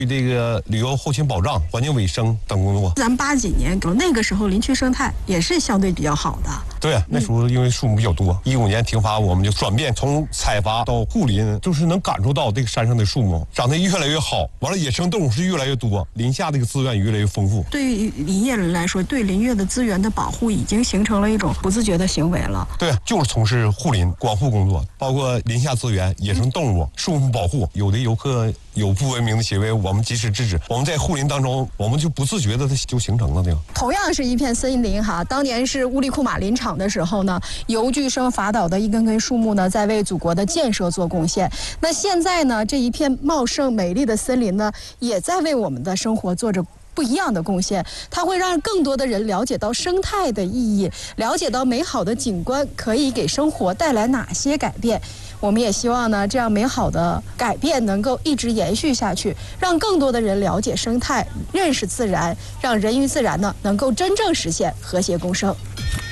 这个旅游后勤保障、环境卫生等工作。 咱80几年那个时候林区生态也是相对比较好的。 对，那时候因为树木比较多，15年停伐我们就转变从采伐到护林，就是能感受到这个山上的树木长得越来越好，完了野生动物是越来越多，林下这个资源越来越丰富。 对于林业人来说，对林业的资源的保护已经形成了一种不自觉的行为了。 对，就是从事护林管护工作，包括林下资源、野生动物、树木保护。有的游客有不文明的行为，我们及时制止。我们在护林当中，我们就不自觉的就形成了这个。 同样是一片森林哈，当年是乌里库马林场的时候呢，游巨生伐倒的一根根树木呢，在为祖国的建设做贡献。那现在呢，这一片茂盛美丽的森林呢，也在为我们的生活做着不一样的贡献。它会让更多的人了解到生态的意义，了解到美好的景观可以给生活带来哪些改变。我们也希望呢，这样美好的改变能够一直延续下去，让更多的人了解生态，认识自然，让人与自然呢能够真正实现和谐共生。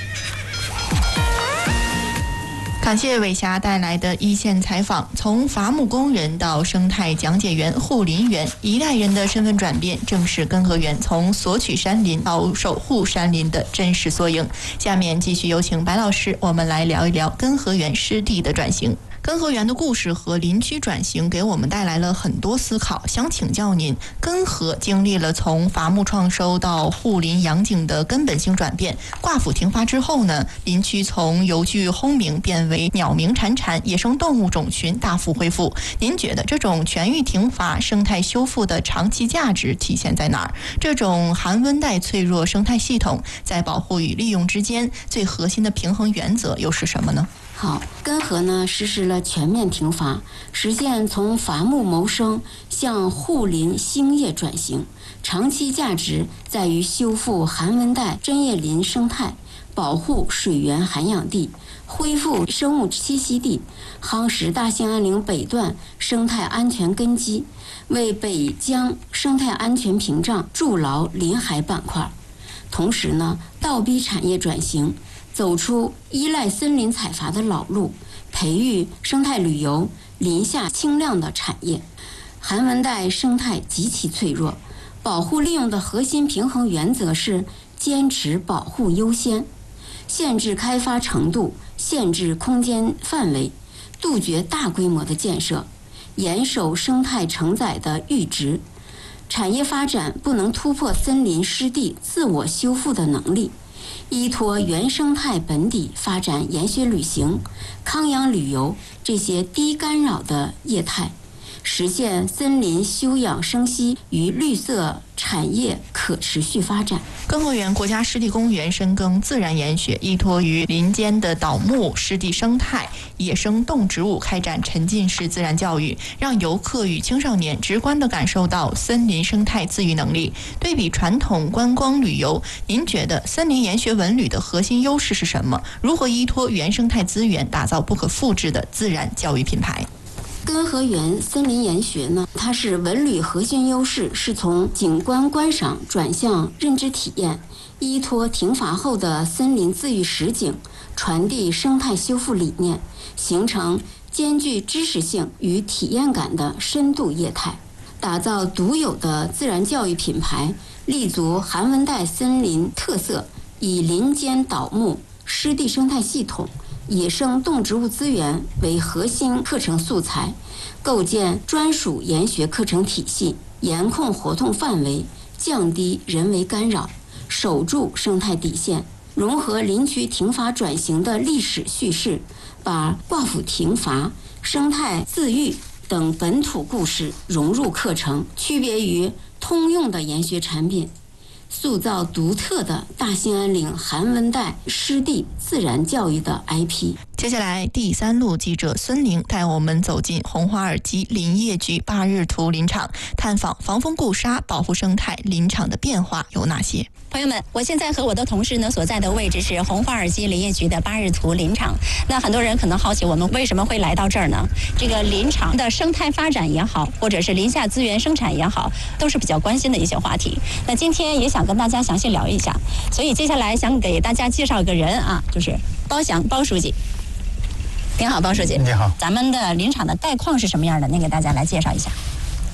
感谢伟霞带来的一线采访。从伐木工人到生态讲解员、护林员，一代人的身份转变，正是根河园从索取山林到守护山林的真实缩影。下面继续有请白老师，我们来聊一聊根河园湿地的转型。根河园的故事和林区转型给我们带来了很多思考，想请教您，根河经历了从伐木创收到护林养景的根本性转变，挂府停伐之后呢，林区从游具轰鸣变为鸟鸣潺潺，野生动物种群大幅恢复。您觉得这种全域停伐生态修复的长期价值体现在哪儿？这种寒温带脆弱生态系统在保护与利用之间最核心的平衡原则又是什么呢？ 好，根河呢实施了全面停伐，实现从伐木谋生向护林兴业转型。长期价值在于修复寒温带针叶林生态，保护水源涵养地，恢复生物栖息地，夯实大兴安岭北段生态安全根基，为北疆生态安全屏障筑牢临海板块。同时呢，倒逼产业转型，走出依赖森林采伐的老路，培育生态旅游、林下清亮的产业。寒温带生态极其脆弱，保护利用的核心平衡原则是坚持保护优先，限制开发程度，限制空间范围，杜绝大规模的建设，严守生态承载的阈值。产业发展不能突破森林湿地自我修复的能力，依托原生态本底发展研学旅行、康养旅游这些低干扰的业态，实现森林休养生息与绿色产业可持续发展。 根河园国家湿地公园深耕自然研学，依托于林间的倒木、湿地生态、野生动植物，开展沉浸式自然教育，让游客与青少年直观地感受到森林生态自愈能力。对比传统观光旅游，您觉得森林研学文旅的核心优势是什么？如何依托原生态资源，打造不可复制的自然教育品牌？ 根河园森林研学呢，它是文旅核心优势是从景观观赏转向认知体验，依托停伐后的森林自愈实景，传递生态修复理念，形成兼具知识性与体验感的深度业态，打造独有的自然教育品牌，立足寒温带森林特色，以林间倒木、湿地生态系统、野生动植物资源为核心课程素材，构建专属研学课程体系，严控活动范围，降低人为干扰，守住生态底线，融合林区停伐转型的历史叙事，把挂府停伐、生态自愈等本土故事融入课程，区别于通用的研学产品，塑造独特的大兴安岭寒温带湿地自然教育的 IP。 接下来第3路记者孙宁带我们走进红花尔基林业局8日图林场，探访防风固沙保护生态林场的变化有哪些。 朋友们，我现在和我的同事呢所在的位置是红花尔基林业局的8日图林场。那很多人可能好奇我们为什么会来到这儿呢？这个林场的生态发展也好，或者是林下资源生产也好，都是比较关心的一些话题。那今天也想跟大家详细聊一下，所以接下来想给大家介绍一个人啊，就是包翔包书记。您好，包书记。 你好。 咱们的林场的概况是什么样的？您给大家来介绍一下。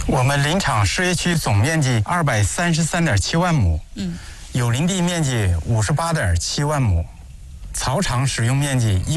我们林场事业区总面积233.7万亩，有林地面积58.7万亩，草场使用面积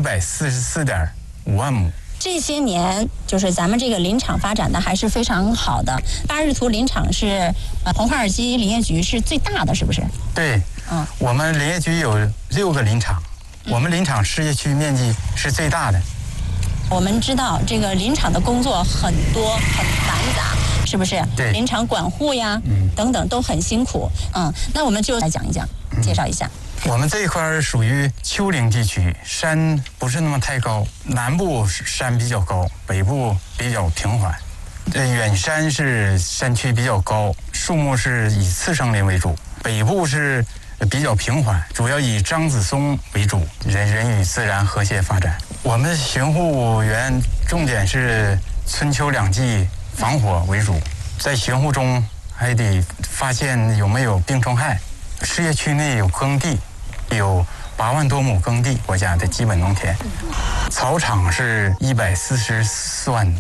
144.5万亩。 这些年，就是咱们这个林场发展的还是非常好的。八日图林场是红花尔基林业局是最大的，是不是？ 对，我们林业局有6个林场，我们林场事业区面积是最大的。 我们知道这个林场的工作很多很繁杂，是不是？ 对， 林场管护呀，等等都很辛苦。那我们就来讲一讲，介绍一下。 我们这一块属于丘陵地区，山不是那么太高，南部山比较高，北部比较平缓。远山是山区比较高，树木是以次生林为主。北部是比较平缓，主要以樟子松为主，人与自然和谐发展。我们巡护员重点是春秋2季防火为主，在巡护中还得发现有没有病虫害。事业区内有耕地，有8万多亩耕地，国家的基本农田。草场是144万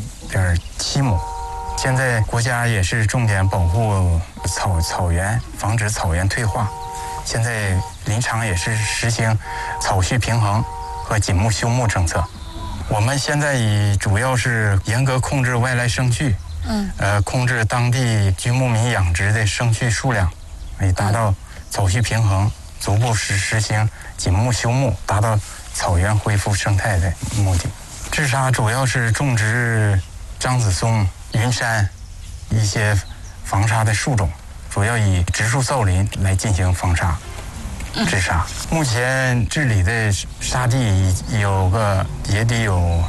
7亩。现在国家也是重点保护草原，防止草原退化。现在林场也是实行草序平衡和紧木休牧政策。我们现在主要是严格控制外来生畜，控制当地居牧民养殖的生畜数量，以达到草序平衡，逐步实行紧木休牧，达到草原恢复生态的目的。治沙主要是种植樟子松、云杉一些防沙的树种，主要以植树造林来进行防沙治沙。目前治理的沙地也得有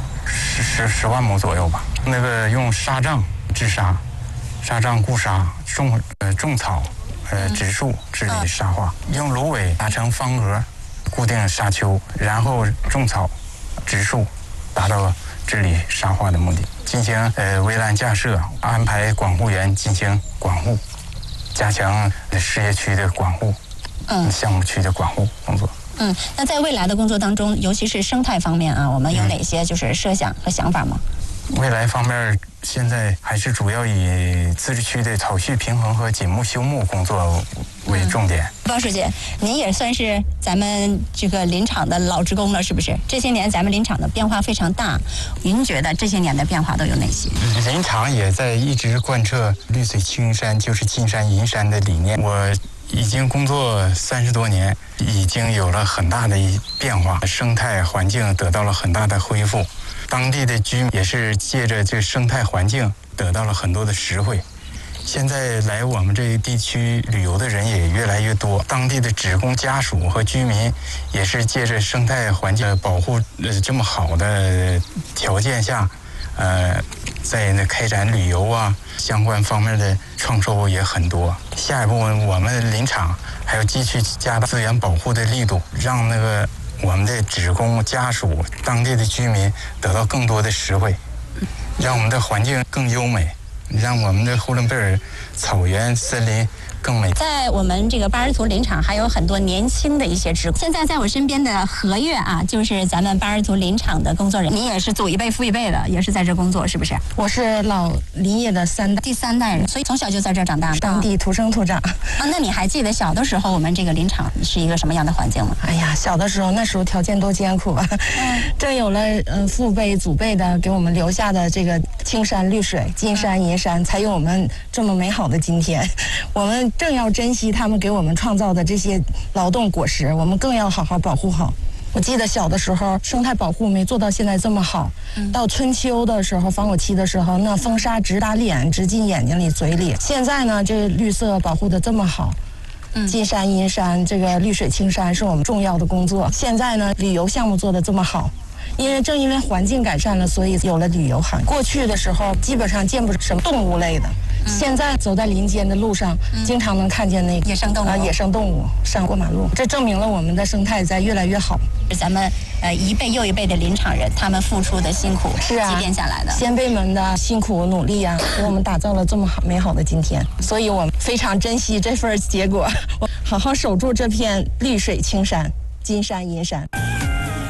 10万亩左右吧。那个用沙障治沙，沙障固沙，种草植树治理沙化，用芦苇打成方格固定沙丘，然后种草植树，达到治理沙化的目的。进行围栏架设，安排管护员进行管护，加强事业区的管护，项目区的管护工作。 那在未来的工作当中，尤其是生态方面啊，我们有哪些就是设想和想法吗？ 未来方面，现在还是主要以自治区的草序平衡和紧木休牧工作为重点。 包书记，您也算是咱们这个林场的老职工了，是不是？这些年咱们林场的变化非常大，您觉得这些年的变化都有哪些？ 林场也在一直贯彻绿水青山就是金山银山的理念。我已经工作30多年，已经有了很大的变化，生态环境得到了很大的恢复。当地的居民也是借着这生态环境得到了很多的实惠。现在来我们这一地区旅游的人也越来越多，当地的职工家属和居民也是借着生态环境保护这么好的条件下，在开展旅游啊相关方面的创收也很多。下一步我们林场还要继续加大资源保护的力度，让我们的职工家属、当地的居民得到更多的实惠，让我们的环境更优美，让我们的呼伦贝尔草原森林更美。 在我们这个八日图林场还有很多年轻的一些职工。现在在我身边的何月啊，就是咱们八日图林场的工作人员。你也是祖一辈父一辈的，也是在这工作，是不是？ 我是老林业的第三代人， 所以从小就在这儿长大， 当地土生土长。 那你还记得小的时候我们这个林场是一个什么样的环境吗？ 哎呀，小的时候那时候条件多艰苦啊！正有了父辈祖辈的给我们留下的这个青山绿水、金山银山，才有我们这么美好的今天。我们正要珍惜他们给我们创造的这些劳动果实，我们更要好好保护好。我记得小的时候，生态保护没做到现在这么好。到春秋的时候，防火期的时候，那风沙直打脸，直进眼睛里、嘴里。现在呢，这绿色保护的这么好。金山银山，这个绿水青山是我们重要的工作。现在呢，旅游项目做得这么好，正因为环境改善了，所以有了旅游行业。过去的时候，基本上见不什么动物类的。现在走在林间的路上，经常能看见那个野生动物上过马路，这证明了我们的生态在越来越好。 咱们一辈又一辈的林场人，他们付出的辛苦是积淀下来的， 先辈们的辛苦努力啊，给我们打造了这么美好的今天。所以我们非常珍惜这份结果，好好守住这片绿水青山、金山银山。 感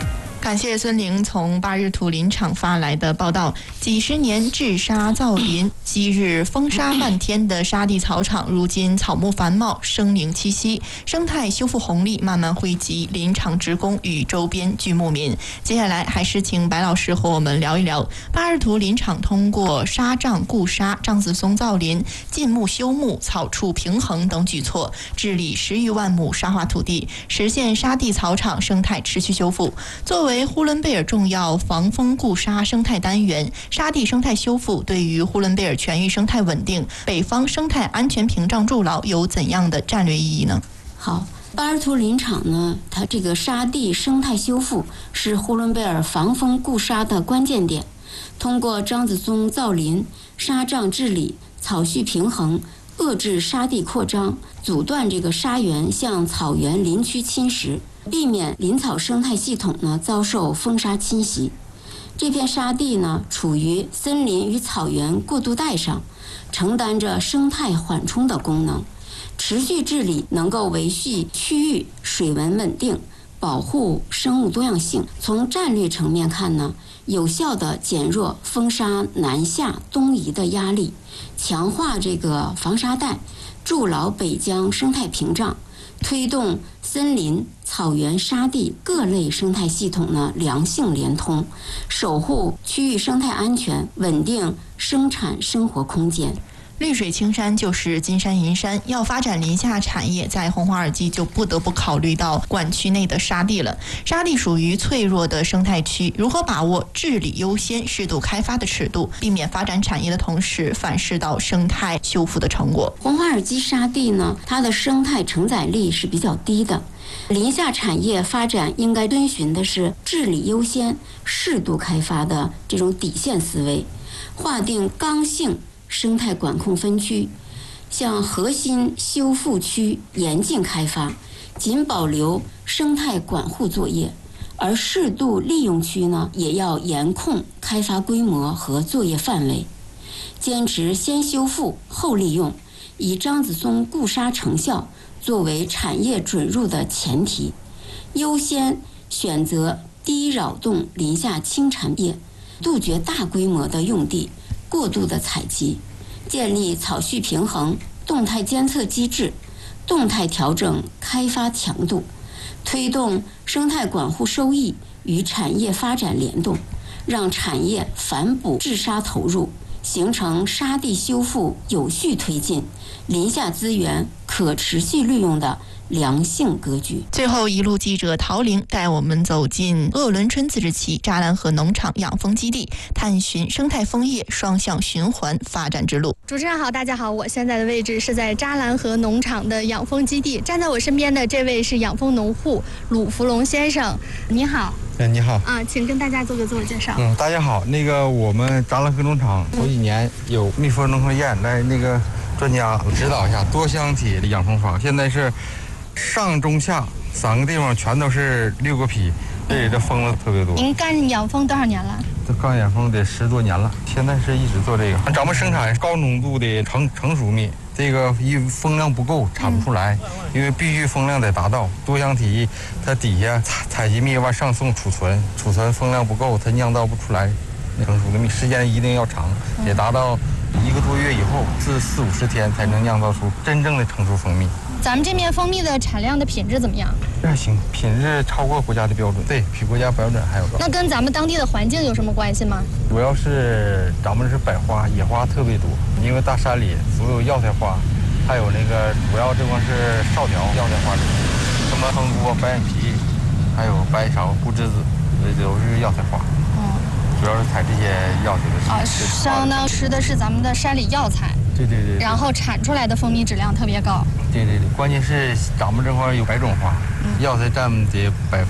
感谢孙玲从八日土林场发来的报道。几十年治沙造林，昔日风沙漫天的沙地草场，如今草木繁茂，生灵气息，生态修复红利慢慢惠及林场职工与周边居牧民。接下来还是请白老师和我们聊一聊八日土林场通过沙障固沙、獐子松造林、禁牧休牧、草畜平衡等举措，治理10余万亩沙化土地，实现沙地草场生态持续修复。作为呼伦贝尔重要防风固沙生态单元，沙地生态修复对于呼伦贝尔全域生态稳定、北方生态安全屏障筑牢有怎样的战略意义呢？ 好，八日土林场呢，它这个沙地生态修复是呼伦贝尔防风固沙的关键点。通过獐子松造林、沙障治理、草畜平衡，遏制沙地扩张，阻断这个沙源向草原林区侵蚀，避免林草生态系统呢遭受风沙侵袭。这片沙地呢处于森林与草原过渡带上，承担着生态缓冲的功能。持续治理能够维系区域水文稳定，保护生物多样性。从战略层面看呢，有效地减弱风沙南下东移的压力，强化这个防沙带，筑牢北疆生态屏障，推动森林、草原、沙地各类生态系统呢良性连通，守护区域生态安全，稳定生产生活空间。 绿水青山就是金山银山，要发展林下产业，在红花尔基就不得不考虑到管区内的沙地了。沙地属于脆弱的生态区，如何把握治理优先、适度开发的尺度，避免发展产业的同时反噬到生态修复的成果？ 红花尔基沙地呢，它的生态承载力是比较低的。林下产业发展应该遵循的是治理优先、适度开发的这种底线思维，划定刚性生态管控分区，向核心修复区严禁开发，仅保留生态管护作业，而适度利用区呢，也要严控开发规模和作业范围，坚持先修复后利用，以獐子松固沙成效作为产业准入的前提，优先选择低扰动林下轻产业，杜绝大规模的用地过度的采集，建立草畜平衡动态监测机制，动态调整开发强度，推动生态管护收益与产业发展联动，让产业反哺治沙投入，形成沙地修复有序推进、林下资源可持续利用的良性格局。 最后，一路记者陶玲带我们走进鄂伦春自治旗扎兰河农场养蜂基地，探寻生态枫叶双向循环发展之路。 主持人好，大家好，我现在的位置是在扎兰河农场的养蜂基地，站在我身边的这位是养蜂农户鲁福龙先生，你好。 你好请跟大家做个自我介绍。 大家好，我们扎兰河农场头几年有蜜蜂农科院来专家指导一下多箱体的养蜂法，现在是上中下3个地方全都是6个批，这里的蜂子特别多。 您干养蜂多少年了？ 这干养蜂得10多年了，现在是一直做这个。咱们生产高浓度的成熟蜜，这个蜂量不够产不出来，因为必须蜂量得达到。多箱体它底下采集蜜往上送储存蜂量不够，它酿造不出来成熟的蜜，时间一定要长，得达到1个多月以后，是40-50天才能酿造出真正的成熟蜂蜜。 咱们这边蜂蜜的产量的品质怎么样？ 这还行，品质超过国家的标准，对比国家标准还要高。 那跟咱们当地的环境有什么关系吗？ 主要是咱们是百花，野花特别多，因为大山里所有药材花，还有主要这块是少条药材花，什么蜂窝、白眼皮，还有白芍、胡栀子，这都是药材花。主要是采这些药材的。 相当吃的是咱们的山里药材。 对。 然后产出来的蜂蜜质量特别高。 对，关键是咱们这块有100种花，药材占得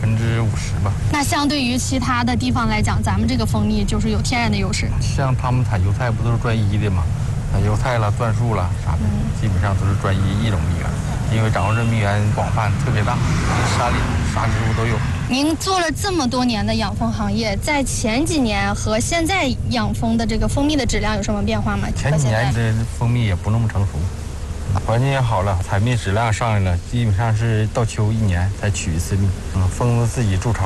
50%吧。那相对于其他的地方来讲，咱们这个蜂蜜就是有天然的优势。 像他们采油菜不都是专一的吗？油菜了、椴树了啥的，基本上都是专一种蜜源，因为掌握这蜜源广泛特别大，山里啥植物都有。 您做了这么多年的养蜂行业，在前几年和现在养蜂的这个蜂蜜的质量有什么变化吗？ 前几年这蜂蜜也不那么成熟，环境也好了，采蜜质量上来了，基本上是到秋1年才取一次蜜。蜂子自己筑巢，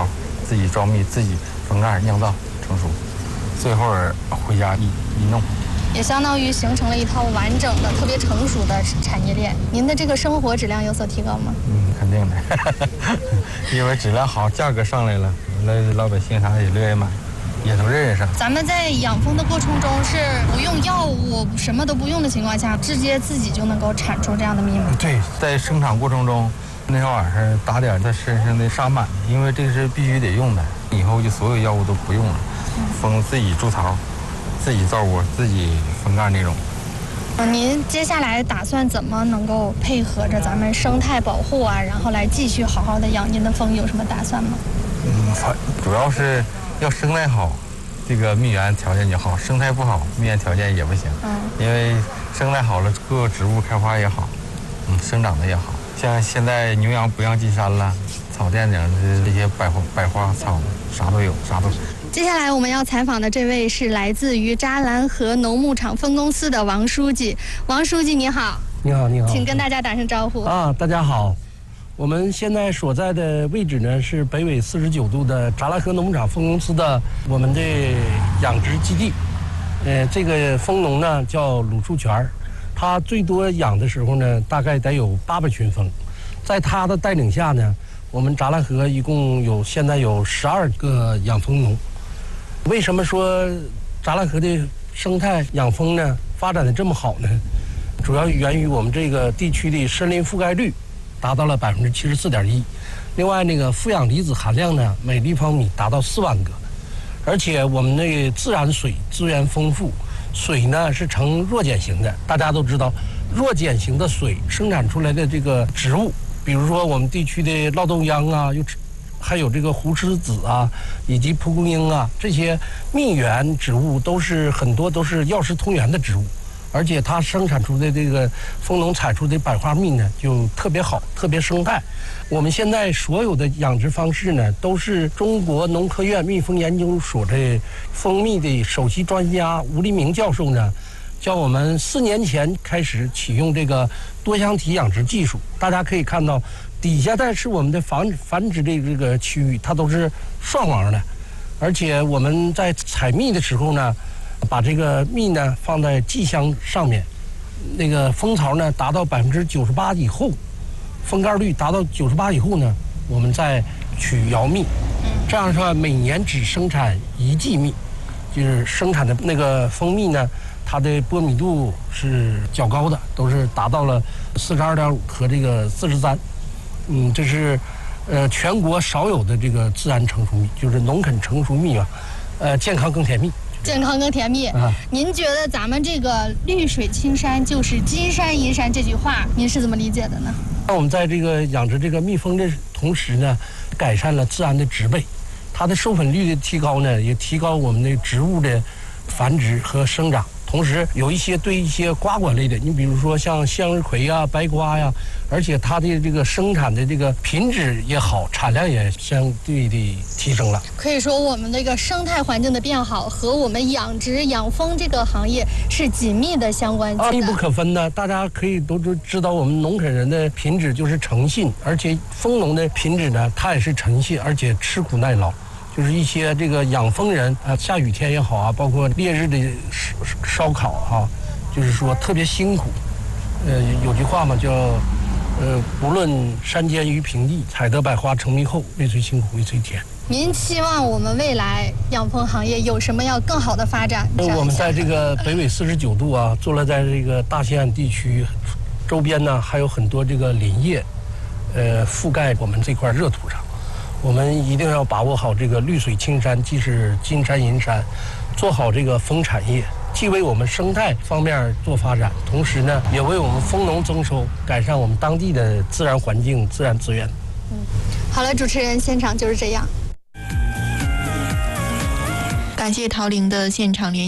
自己招蜜，自己封盖酿造成熟，最后回家一弄， 也相当于形成了一套完整的、特别成熟的产业链。您的这个生活质量有所提高吗？ 肯定的，因为质量好，价格上来了，那老百姓啥也乐意买，也都认识上。 咱们在养蜂的过程中是不用药物、什么都不用的情况下，直接自己就能够产出这样的蜜吗？ 对，在生产过程中，那天晚上打点它身上的沙螨，因为这个是必须得用的，以后就所有药物都不用了，蜂自己筑巢，自己造窝，自己封盖那种。 您接下来打算怎么能够配合着咱们生态保护啊，然后来继续好好的养您的蜂，有什么打算吗？ 主要是要生态好，这个蜜源条件就好；生态不好，蜜源条件也不行。因为生态好了，各个植物开花也好，生长的也好。像现在牛羊不让进山了，草甸顶的这些百花草啥都有，啥都。 接下来我们要采访的这位是来自于扎兰河农牧场分公司的王书记。王书记你好。 你好，你好， 请跟大家打声招呼。 大家好。我们现在所在的位置呢是北纬49度的扎兰河农牧场分公司的我们的养殖基地。这个蜂农呢叫鲁树全，他最多养的时候呢大概得有800群蜂。在他的带领下呢，我们扎兰河一共现在有12个养蜂农。为什么说扎兰河的生态养蜂呢发展的这么好呢？主要源于我们这个地区的森林覆盖率达到了74.1%，另外那个负氧离子含量呢每立方米达到4万个，而且我们那个自然水资源丰富，水呢是呈弱碱型的。大家都知道，弱碱型的水生产出来的这个植物，比如说我们地区的酪豆秧啊，还有这个胡狮子啊，以及蒲公英啊，这些蜜源植物很多都是药食同源的植物，而且它生产出的这个蜂农采出的百花蜜呢就特别好，特别生态。我们现在所有的养殖方式呢，都是中国农科院蜜蜂研究所的蜂蜜的首席专家吴立明教授呢，叫我们4年前开始启用这个多箱体养殖技术。大家可以看到，底下的是我们的繁殖的这个区域，它都是双黄的，而且我们在采蜜的时候呢，把这个蜜呢放在剂箱上面，那个蜂巢呢达到98%以后，封盖率达到98%以后呢，我们再取摇蜜。这样说每年只生产1剂蜜，就是生产的那个蜂蜜呢，它的波米度是较高的，都是达到了42.5和这个43。这是全国少有的这个自然成熟蜜，就是农垦成熟蜜嘛，健康更甜蜜。 健康更甜蜜。您觉得咱们这个绿水青山就是金山银山这句话，您是怎么理解的呢？ 那我们在这个养殖这个蜜蜂的同时呢，改善了自然的植被，它的授粉率的提高呢，也提高我们的植物的繁殖和生长。同时有对一些瓜果类的，你比如说像向日葵啊、白瓜呀，而且它的这个生产的这个品质也好，产量也相对的提升了。 可以说我们这个生态环境的变好和我们养殖养蜂这个行业是紧密的相关的， 密不可分的。大家可以都知道，我们农垦人的品质就是诚信，而且蜂农的品质呢，它也是诚信，而且吃苦耐劳。就是一些这个养蜂人下雨天也好啊，包括烈日的烧烤啊，就是说特别辛苦。有句话嘛，叫不论山间与平地，采得百花成蜜后，未虽辛苦未虽甜。 您期望我们未来养蜂行业有什么要更好的发展？ 我们在这个北纬49度啊，坐落在这个大兴安地区周边呢，还有很多这个林业，覆盖我们这块热土上。我们一定要把握好这个绿水青山，既是金山银山，做好这个蜂产业，既为我们生态方面做发展，同时呢，也为我们蜂农增收，改善我们当地的自然环境、自然资源。 好了，主持人，现场就是这样。 感谢陶玲的现场连线。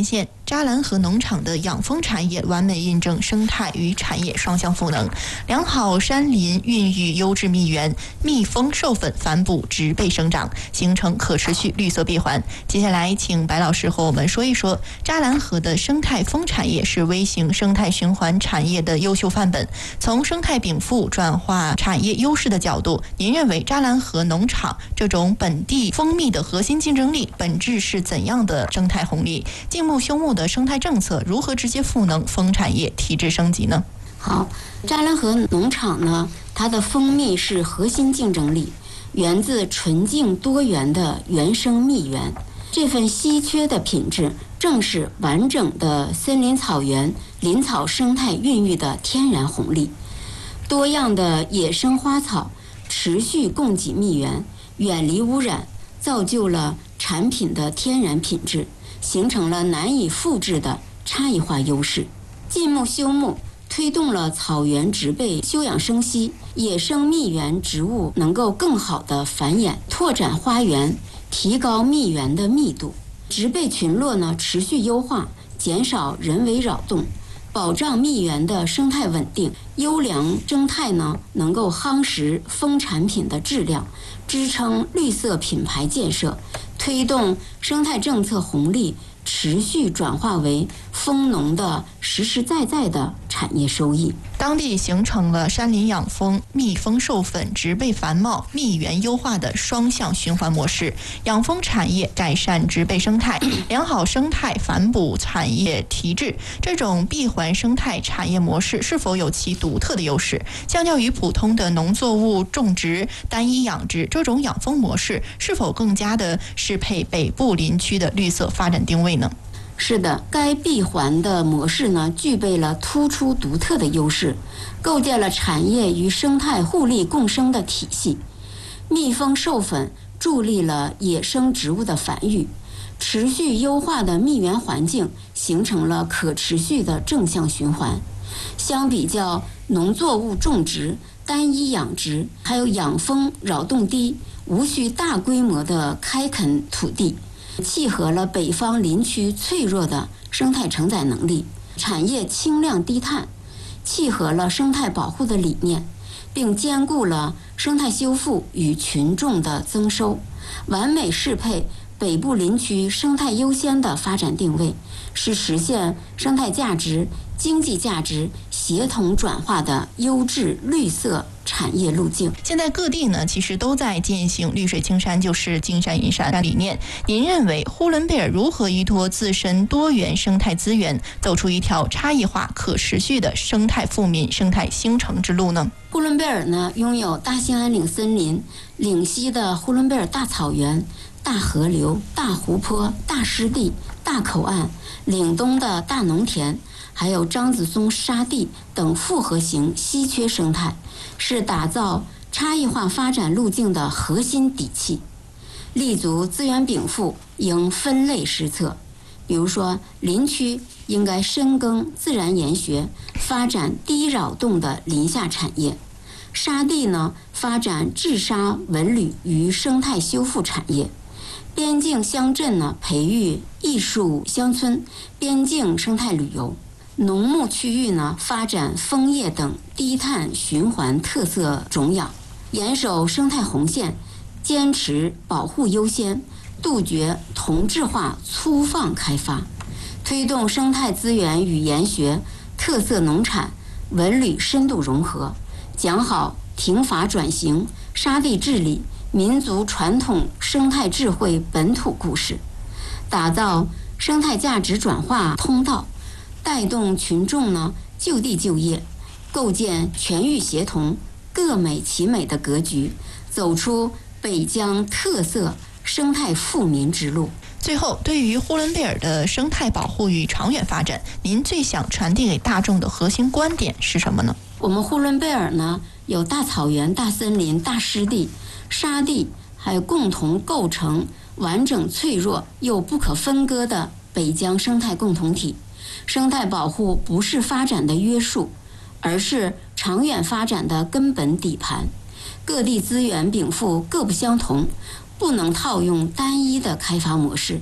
扎兰河农场的养蜂产业完美印证生态与产业双向赋能，良好山林孕育优质蜜源，蜜蜂授粉反哺植被生长，形成可持续绿色闭环。接下来请白老师和我们说一说扎兰河的生态蜂产业是微型生态循环产业的优秀范本。从生态禀赋转化产业优势的角度，您认为扎兰河农场这种本地蜂蜜的核心竞争力本质是怎样的生态红利？静木休木的生态政策如何直接赋能蜂产业提质升级呢？ 好，扎兰河农场呢，它的蜂蜜是核心竞争力，源自纯净多元的原生蜜源。这份稀缺的品质，正是完整的森林草原林草生态孕育的天然红利。多样的野生花草持续供给蜜源，远离污染，造就了产品的天然品质，形成了难以复制的差异化优势。静木休木推动了草原植被休养生息，野生蜜源植物能够更好的繁衍，拓展花园，提高蜜源的密度。植被群落呢持续优化，减少人为扰动，保障蜜源的生态稳定。优良生态呢能够夯实蜂产品的质量，支撑绿色品牌建设，推动生态政策红利持续转化为蜂农的实实在在的产业收益。 当地形成了山林养蜂、蜜蜂授粉、植被繁茂、蜜源优化的双向循环模式。养蜂产业改善植被生态，良好生态反哺产业提质，这种闭环生态产业模式是否有其独特的优势？相较于普通的农作物种植、单一养殖，这种养蜂模式是否更加的适配北部林区的绿色发展定位呢？ 是的，该闭环的模式呢，具备了突出独特的优势，构建了产业与生态互利共生的体系。蜜蜂授粉助力了野生植物的繁育，持续优化的蜜源环境形成了可持续的正向循环。相比较农作物种植、单一养殖，还有养蜂扰动低、无需大规模的开垦土地，契合了北方林区脆弱的生态承载能力，产业轻量低碳，契合了生态保护的理念，并兼顾了生态修复与群众的增收，完美适配北部林区生态优先的发展定位，是实现生态价值、经济价值协同转化的优质绿色产业路径。 现在各地呢，其实都在践行绿水青山就是金山银山理念。您认为呼伦贝尔如何依托自身多元生态资源，走出一条差异化、可持续的生态富民、生态兴城之路呢？ 呼伦贝尔呢，拥有大兴安岭森林、岭西的呼伦贝尔大草原、大河流、大湖泊、大湿地、大口岸、岭东的大农田，还有张子松沙地等复合型稀缺生态，是打造差异化发展路径的核心底气。立足资源禀赋，应分类施策。比如说，林区应该深耕自然研学，发展低扰动的林下产业；沙地呢，发展治沙文旅与生态修复产业；边境乡镇呢，培育艺术乡村、边境生态旅游；农牧区域呢，发展枫叶等低碳循环特色种养。严守生态红线，坚持保护优先，杜绝同质化粗放开发，推动生态资源与研学、特色农产、文旅深度融合，讲好停伐转型、沙地治理、民族传统生态智慧本土故事，打造生态价值转化通道，带动群众呢就地就业，构建全域协同、各美其美的格局，走出北疆特色生态富民之路。 最后，对于呼伦贝尔的生态保护与长远发展，您最想传递给大众的核心观点是什么呢？ 我们呼伦贝尔呢，有大草原、大森林、大湿地、沙地，还有共同构成完整脆弱又不可分割的北疆生态共同体。生态保护不是发展的约束，而是长远发展的根本底盘。各地资源禀赋各不相同，不能套用单一的开发模式，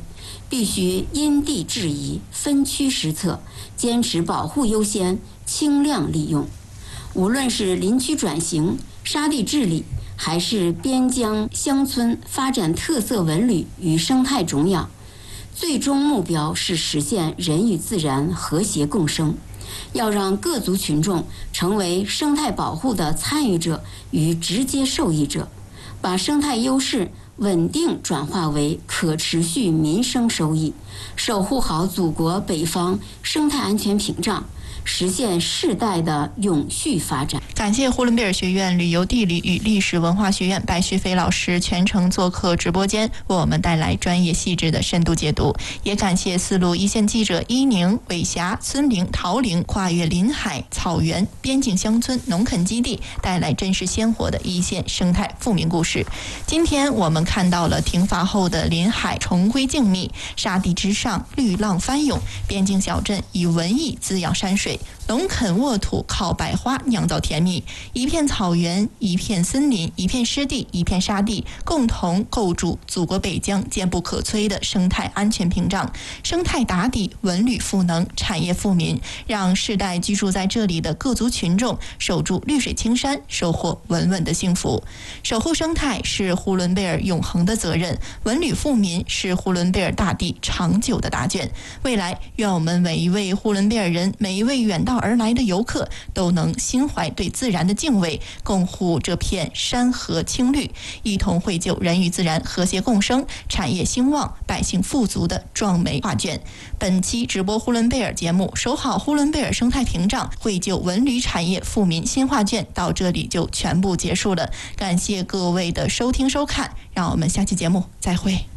必须因地制宜，分区施策，坚持保护优先，轻量利用。无论是林区转型、沙地治理，还是边疆乡村发展特色文旅与生态种养，最终目标是实现人与自然和谐共生。要让各族群众成为生态保护的参与者与直接受益者，把生态优势稳定转化为可持续民生收益，守护好祖国北方生态安全屏障，实现世代的永续发展。 感谢呼伦贝尔学院旅游地理与历史文化学院白旭飞老师全程做客直播间，为我们带来专业细致的深度解读。也感谢4路一线记者伊宁、伟霞、孙玲、陶玲跨越林海、草原、边境乡村、农垦基地，带来真实鲜活的一线生态富民故事。今天我们看到了停伐后的林海重归静谧，沙地之上绿浪翻涌，边境小镇以文艺滋养山水，农垦沃土靠百花酿造甜蜜，一片草原，一片森林，一片湿地，一片沙地，共同构筑祖国北疆坚不可摧的生态安全屏障。生态打底，文旅赋能，产业富民，让世代居住在这里的各族群众守住绿水青山，收获稳稳的幸福。守护生态是呼伦贝尔永恒的责任，文旅富民是呼伦贝尔大地长久的答卷。未来，愿我们每一位呼伦贝尔人，每一位远道而来的游客都能心怀对自然的敬畏，共护这片山河青绿，一同绘就人与自然和谐共生、产业兴旺、百姓富足的壮美画卷。本期直播呼伦贝尔节目，守好呼伦贝尔生态屏障，绘就文旅产业富民新画卷，到这里就全部结束了。感谢各位的收听收看，让我们下期节目再会。